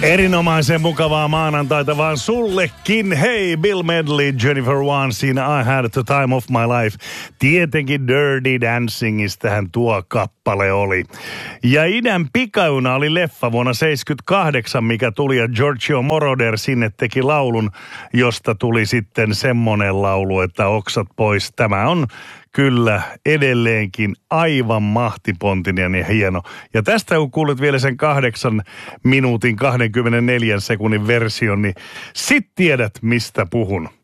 Erinomaisen mukavaa maanantaita vaan sullekin. Hei, Bill Medley, Jennifer Wansin, I Had the Time of My Life. Tietenkin Dirty Dancingistähän tuo kappale oli. Ja Idän pikauna oli leffa vuonna 1978, mikä tuli, ja Giorgio Moroder sinne teki laulun, josta tuli sitten semmonen laulu, että oksat pois. Tämä on kyllä edelleenkin aivan mahtipontinen ja hieno. Ja tästä kun kuulet vielä sen 8 minuutin 24 sekunnin version, niin sit tiedät mistä puhun.